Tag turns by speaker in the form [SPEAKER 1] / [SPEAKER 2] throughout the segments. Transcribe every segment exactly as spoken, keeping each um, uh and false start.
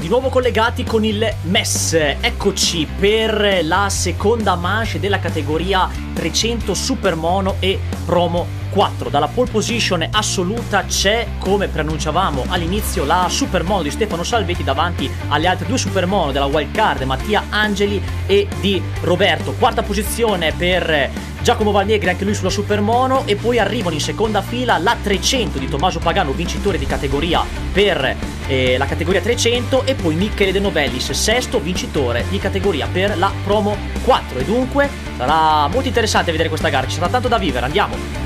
[SPEAKER 1] di nuovo collegati con il M E S. Eccoci per la seconda manche della categoria trecento Super Mono e Promo quattro. Dalla pole position assoluta c'è, come preannunciavamo all'inizio, la Super Mono di Stefano Salvetti davanti alle altre due Super Mono della wildcard, Mattia Angeli e di Roberto. Quarta posizione per Giacomo Valnegri, anche lui sulla Super Mono, e poi arrivano in seconda fila la trecento di Tommaso Pagano, vincitore di categoria per eh, la categoria trecento, e poi Michele De Novellis, sesto vincitore di categoria per la Promo quattro. E dunque sarà molto interessante vedere questa gara, ci sarà tanto da vivere, andiamo!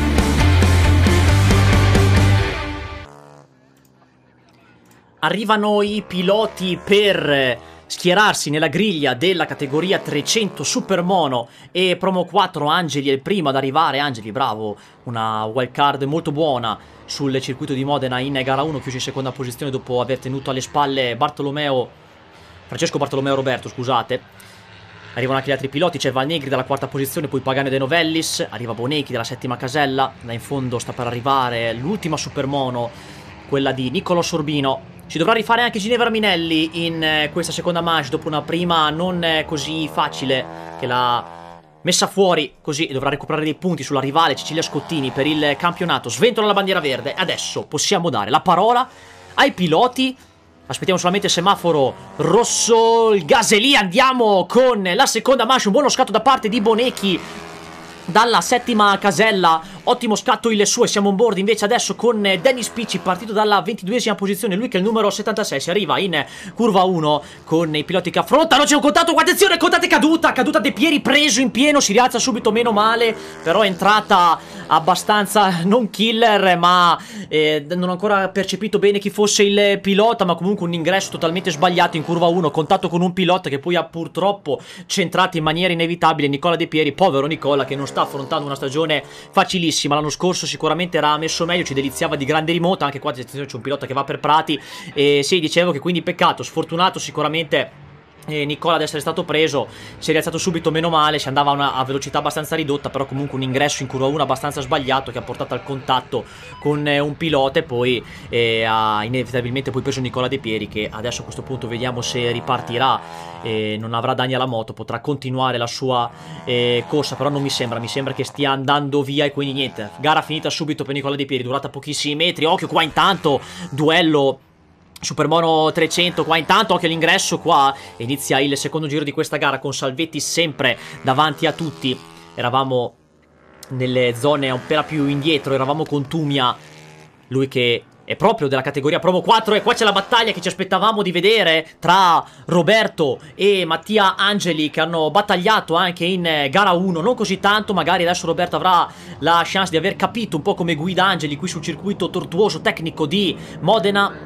[SPEAKER 1] Arrivano i piloti per schierarsi nella griglia della categoria trecento Super Mono e Promo quattro. Angeli è il primo ad arrivare. Angeli, bravo, una wildcard molto buona sul circuito di Modena in gara uno, chiuso in seconda posizione dopo aver tenuto alle spalle Bartolomeo, Francesco Bartolomeo Roberto, scusate. Arrivano anche gli altri piloti, c'è Valnegri dalla quarta posizione, poi Pagano e De Novellis, arriva Bonecchi dalla settima casella, là in fondo sta per arrivare l'ultima Super Mono, quella di Niccolò Sorbino. Ci dovrà rifare anche Ginevra Minelli in eh, questa seconda manche dopo una prima non eh, così facile, che l'ha messa fuori così, e dovrà recuperare dei punti sulla rivale Cecilia Scottini per il campionato. Sventola la bandiera verde. Adesso possiamo dare la parola ai piloti. Aspettiamo solamente il semaforo rosso, il gas è lì, andiamo con la seconda manche. Un buono scatto da parte di Bonecchi dalla settima casella, ottimo scatto il suo, e siamo on board invece adesso con Dennis Picci, partito dalla ventiduesima posizione, lui che è il numero settantasei. Si arriva in curva uno con i piloti che affrontano, c'è un contatto, attenzione, contatto, è caduta, caduta De Pieri, preso in pieno, si rialza subito, meno male, però è entrata abbastanza non killer, ma eh, non ho ancora percepito bene chi fosse il pilota, ma comunque un ingresso totalmente sbagliato in curva uno, contatto con un pilota che poi ha purtroppo centrato in maniera inevitabile Nicola De Pieri. Povero Nicola, che non sta affrontando una stagione facilissima. L'anno scorso sicuramente era messo meglio, ci deliziava di grande rimota, anche qua c'è un pilota che va per Prati, e sì, dicevo che quindi peccato, sfortunato sicuramente E Nicola ad essere stato preso, si è rialzato subito, meno male, si andava a una a velocità abbastanza ridotta, però comunque un ingresso in curva uno abbastanza sbagliato che ha portato al contatto con eh, un pilota, e poi eh, ha inevitabilmente poi preso Nicola De Pieri, che adesso a questo punto vediamo se ripartirà, eh, non avrà danni alla moto, potrà continuare la sua eh, corsa, però non mi sembra, mi sembra che stia andando via, e quindi niente, gara finita subito per Nicola De Pieri, durata pochissimi metri. Occhio qua intanto, duello Super Mono trecento, qua intanto occhio all'ingresso, qua inizia il secondo giro di questa gara con Salvetti sempre davanti a tutti. Eravamo nelle zone un po' più indietro, eravamo con Tumia, lui che è proprio della categoria Promo quattro, e qua c'è la battaglia che ci aspettavamo di vedere tra Roberto e Mattia Angeli, che hanno battagliato anche in gara uno, non così tanto, magari adesso Roberto avrà la chance di aver capito un po' come guida Angeli qui sul circuito tortuoso tecnico di Modena,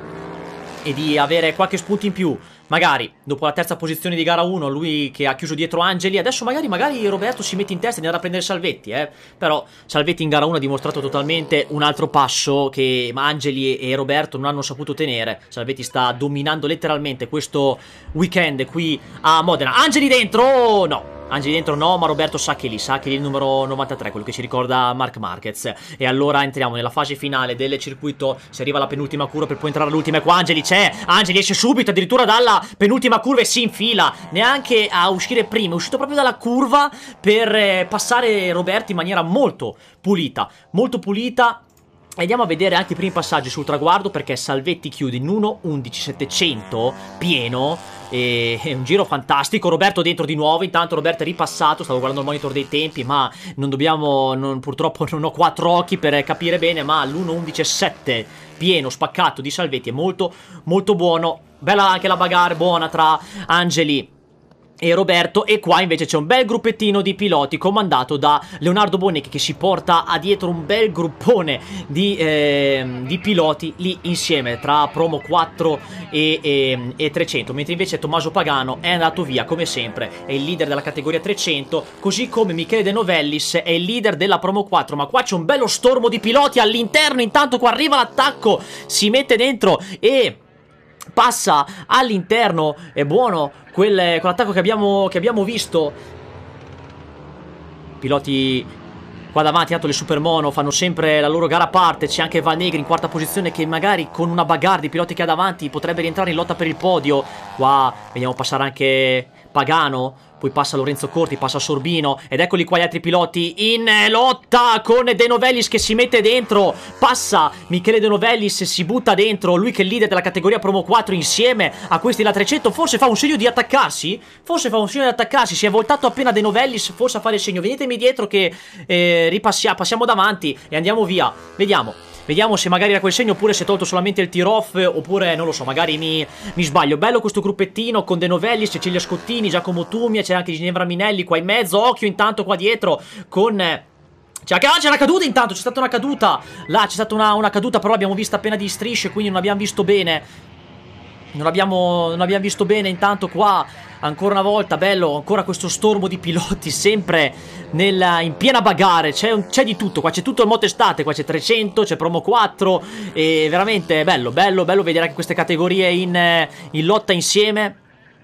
[SPEAKER 1] e di avere qualche spunto in più, magari dopo la terza posizione di gara uno, lui che ha chiuso dietro Angeli. Adesso magari, magari Roberto si mette in testa e andrà a prendere Salvetti, eh? Però Salvetti in gara uno ha dimostrato totalmente un altro passo che Angeli e Roberto non hanno saputo tenere. Salvetti sta dominando letteralmente questo weekend qui a Modena. Angeli dentro, oh, no, Angeli dentro no, ma Roberto sa che lì, sa che lì il numero novantatré, quello che ci ricorda Marc Marquez. E allora entriamo nella fase finale del circuito, si arriva alla penultima curva per poi entrare all'ultima, e qua Angeli c'è, Angeli esce subito addirittura dalla penultima curva e si infila, neanche a uscire prima, è uscito proprio dalla curva per eh, passare Roberto in maniera molto pulita, molto pulita. Andiamo a vedere anche i primi passaggi sul traguardo, perché Salvetti chiude in uno undici settecento pieno, e è un giro fantastico. Roberto dentro di nuovo, intanto Roberto è ripassato, stavo guardando il monitor dei tempi, ma non dobbiamo, non, purtroppo non ho quattro occhi per capire bene, ma l'uno undici sette pieno, spaccato di Salvetti è molto molto buono. Bella anche la bagarre buona tra Angeli e Roberto, e qua invece c'è un bel gruppettino di piloti comandato da Leonardo Bonecchi, che si porta a dietro un bel gruppone di, eh, di piloti lì insieme tra Promo quattro e, e, e trecento, mentre invece Tommaso Pagano è andato via come sempre, è il leader della categoria trecento, così come Michele De Novellis è il leader della Promo quattro. Ma qua c'è un bello stormo di piloti all'interno, intanto qua arriva l'attacco, si mette dentro e passa all'interno. È buono quel, quell'attacco che abbiamo, che abbiamo visto. Piloti Qua davanti tanto le Supermono fanno sempre la loro gara a parte. C'è anche Valnegri in quarta posizione che magari con una bagarre di piloti che ha davanti potrebbe rientrare in lotta per il podio. Qua vediamo passare anche Pagano. Poi passa Lorenzo Corti, passa Sorbino. Ed eccoli qua gli altri piloti in lotta con De Novellis che si mette dentro. Passa Michele De Novellis, si butta dentro. Lui che è il leader della categoria Promo quattro insieme a questi della trecento. Forse fa un segno di attaccarsi. Forse fa un segno di attaccarsi. Si è voltato appena De Novellis, forse a fare il segno. Venitemi dietro che eh, ripassiamo, passiamo davanti e andiamo via. Vediamo. Vediamo se magari era quel segno oppure si è tolto solamente il tear off. Oppure non lo so, magari mi, mi sbaglio. Bello questo gruppettino con De Novellis, Cecilia Scottini, Giacomo Tumia. C'è anche Ginevra Minelli qua in mezzo. Occhio intanto qua dietro con... C'è anche... Ah, c'è una caduta intanto, c'è stata una caduta. Là c'è stata una, una caduta, però l'abbiamo vista appena di strisce, quindi non abbiamo visto bene. Non abbiamo, non abbiamo visto bene. Intanto qua ancora una volta bello, ancora questo stormo di piloti sempre nella, in piena bagarre. C'è di tutto qua, c'è tutto il moto estate. Qua c'è trecento, c'è Promo quattro. E veramente bello, bello, bello vedere anche queste categorie in, in lotta insieme.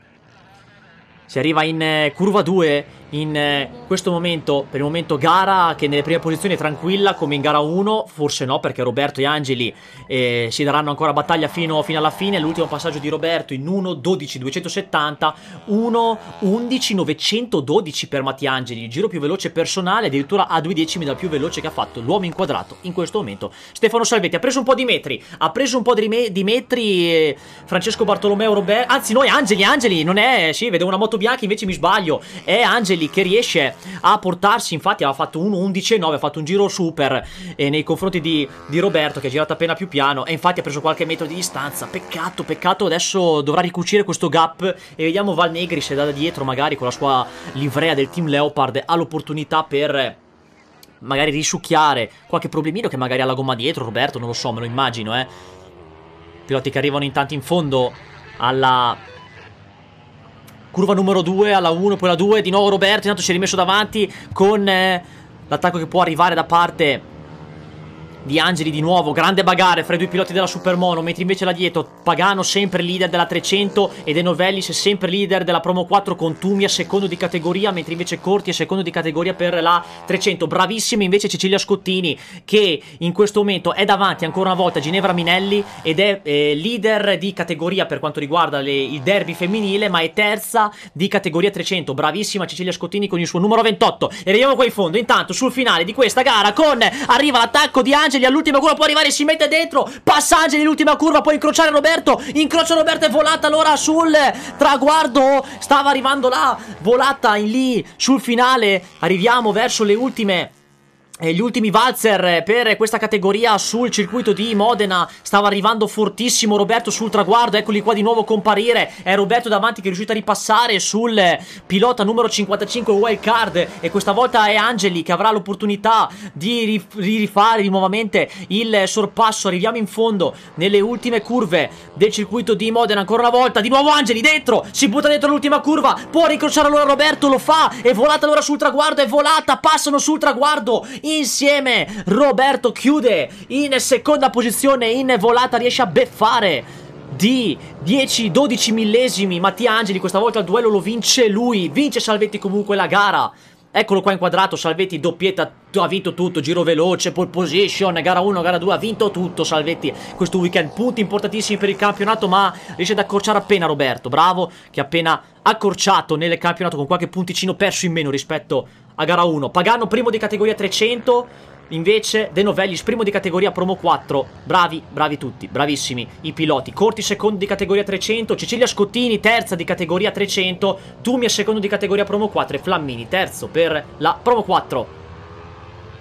[SPEAKER 1] Si arriva in eh, curva due in eh, questo momento. Per il momento gara che nelle prime posizioni è tranquilla come in gara uno. Forse no, perché Roberto e Angeli eh, si daranno ancora battaglia fino, fino alla fine. L'ultimo passaggio di Roberto in uno dodici duecentosettanta, uno undici novecentododici per Mattia Angeli. Il giro più veloce personale, addirittura a due decimi dal più veloce che ha fatto l'uomo inquadrato in questo momento. Stefano Salvetti ha preso un po' di metri. Ha preso un po' di, di metri eh, Francesco Bartolomeo Roberto. Anzi noi Angeli, Angeli non è... Sì, vedo una moto bianca, invece mi sbaglio. È Angeli che riesce a portarsi, infatti aveva fatto uno undici nove, ha fatto un giro super eh, nei confronti di, di Roberto che ha girato appena più piano e infatti ha preso qualche metro di distanza. Peccato, peccato, adesso dovrà ricucire questo gap e vediamo Valnegri se da dietro magari con la sua livrea del team Leopard ha l'opportunità per magari risucchiare qualche problemino che magari ha la gomma dietro. Roberto non lo so, me lo immagino, eh. Piloti che arrivano intanto in fondo alla curva numero due, alla uno, poi la due, di nuovo Roberto, intanto si è rimesso davanti con eh, l'attacco che può arrivare da parte di Angeli di nuovo. Grande bagarre fra i due piloti della Supermono, mentre invece là dietro Pagano sempre leader della trecento e De Novellis sempre leader della Promo quattro con Tumia secondo di categoria, mentre invece Corti è secondo di categoria per la trecento. Bravissima invece Cecilia Scottini che in questo momento è davanti ancora una volta Ginevra Minelli ed è eh, leader di categoria per quanto riguarda le, il derby femminile, ma è terza di categoria trecento. Bravissima Cecilia Scottini con il suo numero ventotto. E vediamo qua in fondo intanto sul finale di questa gara con arriva l'attacco di Angeli all'ultima curva, può arrivare, si mette dentro, passa Angeli l'ultima curva, può incrociare Roberto, incrocia Roberto e volata allora sul traguardo, stava arrivando là, volata in lì sul finale. Arriviamo verso le ultime gli ultimi valzer per questa categoria sul circuito di Modena. Stava arrivando fortissimo Roberto sul traguardo, eccoli qua di nuovo comparire. È Roberto davanti che è riuscito a ripassare sul pilota numero cinquantacinque wild card e questa volta è Angeli che avrà l'opportunità di rifare di nuovamente il sorpasso. Arriviamo in fondo nelle ultime curve del circuito di Modena ancora una volta, di nuovo Angeli dentro, si butta dentro l'ultima curva, può rincrociare allora Roberto, lo fa, è volata allora sul traguardo, è volata, passano sul traguardo insieme. Roberto chiude in seconda posizione in volata, riesce a beffare di dieci dodici millesimi Mattia Angeli. Questa volta il duello lo vince lui, vince Salvetti comunque la gara. Eccolo qua inquadrato, Salvetti doppietta, ha vinto tutto, giro veloce, pole position, gara uno, gara due, ha vinto tutto Salvetti questo weekend. Punti importantissimi per il campionato, ma riesce ad accorciare appena Roberto, bravo, che ha appena accorciato nel campionato con qualche punticino perso in meno rispetto a gara uno. Pagano primo di categoria trecento, invece De Novellis primo di categoria Promo quattro. Bravi, bravi tutti, bravissimi i piloti. Corti secondo di categoria trecento, Cecilia Scottini terza di categoria trecento, Tumia secondo di categoria Promo quattro e Flammini terzo per la Promo quattro.